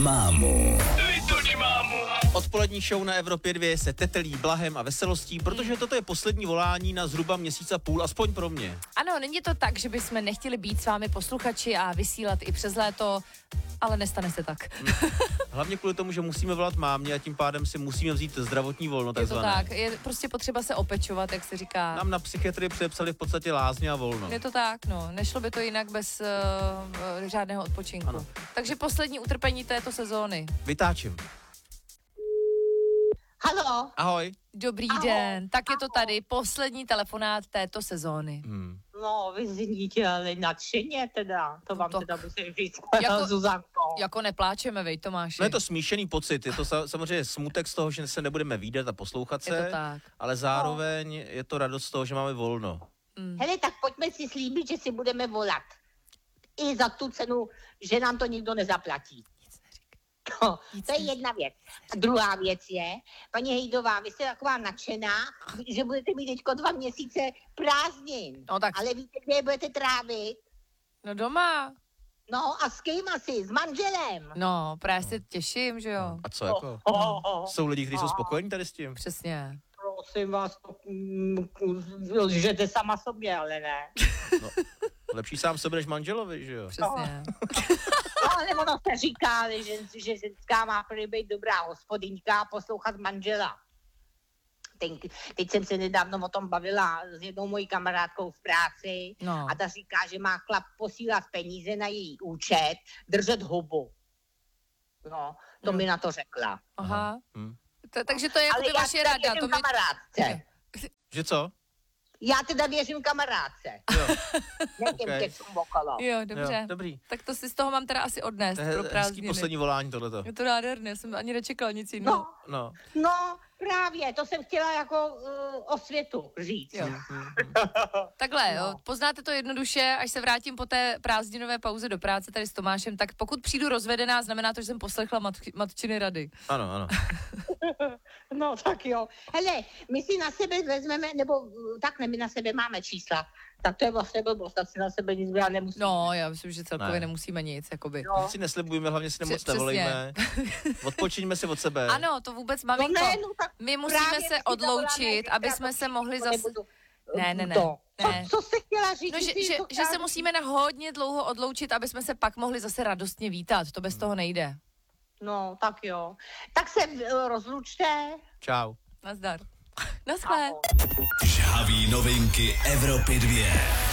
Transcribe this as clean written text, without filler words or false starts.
mámu. Odpolední show na Evropě 2 se tetelí blahem a veselostí, protože toto je poslední volání na zhruba měsíc a půl, aspoň pro mě. Ano, není to tak, že bychom nechtěli být s vámi posluchači a vysílat i přes léto, ale nestane se tak. Hlavně kvůli tomu, že musíme volat mámě a tím pádem si musíme vzít zdravotní volno, Je to takzvané. tak, je prostě potřeba se opečovat, jak se říká. Nám na psychiatrii předepsali v podstatě lázně a volno. Je to tak, no. Nešlo by to jinak bez žádného odpočinku. Ano. Takže poslední utrpení této sezóny. Vytáčím. Halo, Ahoj. Dobrý Ahoj. den, tak je to tady, poslední telefonát této sezóny. no vy zníte ale nadšeně teda, to vám tak teda musím říct, jako- Zuzanko. Jako nepláčeme, vej Tomáši. No je to smíšený pocit, je to samozřejmě smutek z toho, že se nebudeme vídat a poslouchat se, Je to tak. ale zároveň je to radost z toho, že máme volno. Hele, tak pojďme si slíbit, že si budeme volat. I za tu cenu, že nám to nikdo nezaplatí. No, to je jedna věc. A druhá věc je, paní Hejdová, vy jste taková nadšená, že budete mít teďko 2 měsíce prázdnin. No tak. Ale víte, kde je budete trávit? No doma. No a s kým asi? S manželem. No, právě se těším, že jo. A co jako? Jsou lidi, kteří jsou spokojení tady s tím? Přesně. Prosím vás, lžete sama sobě, ale ne. No, lepší sám sebe než manželovi, že jo? Přesně. No, ale ono se říká, že ženská má prý být dobrá hospodyňka a poslouchat manžela. Teď jsem se nedávno o tom bavila s jednou mojí kamarádkou v práci No. a ta říká, že má chlap posílat peníze na její účet, držet hubu. No, to mi na to řekla. Aha. Hm. Takže to je jako Ale já vaše teda rada. věřím To mi... kamarádce. Že co? Já teda věřím kamarádce. Jo, Ne těm Ok. těm okolo. Jo, dobře. jo, dobrý. Tak to si z toho mám teda asi odnést To je pro hezký prázdniny. poslední volání tohleto. Je to nádherné, jsem ani nečekal nic jiného. No, No. no, právě, to jsem chtěla jako osvětu říct. Jo. Takhle, jo, poznáte to jednoduše, až se vrátím po té prázdninové pauze do práce tady s Tomášem, tak pokud přijdu rozvedená, znamená to, že jsem poslechla matčiny rady. Ano, ano. No tak jo. Hele, my si na sebe vezmeme, nebo tak ne, my na sebe máme čísla. Tak to je vlastně blbost, tak si na sebe nic brát nemusíme. No, já myslím, že celkově Ne. nemusíme nic, jakoby. No. Si neslibujeme, hlavně si nemoc Přesně. nevolejme. Odpočiňme si od sebe. Ano, to vůbec, maminko, no tak my musíme právě se si odloučit, zavoláme, aby zítra jsme to se mohli to zase... nebudu- Ne. To. Ne. Co jste chtěla říct? No, Ty jsi že to se chtěla musíme na hodně dlouho odloučit, aby jsme se pak mohli zase radostně vítat. To bez toho nejde. říct? No, tak jo. Tak se rozlučte. Čau. Nazdar. Naschle. Žhavý novinky Evropy 2.